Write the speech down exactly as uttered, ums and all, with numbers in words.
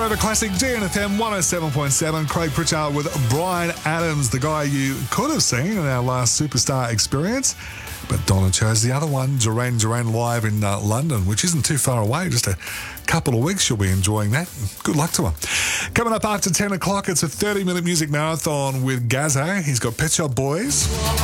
The classic G N F M one oh seven point seven. Craig Pritchard with Brian Adams, the guy you could have seen in our last Superstar experience. But Donna chose the other one, Duran Duran live in uh, London, which isn't too far away. Just a couple of weeks, you'll be enjoying that. Good luck to her. Coming up after ten o'clock, it's a thirty-minute music marathon with Gazza. He's got Pet Shop Boys.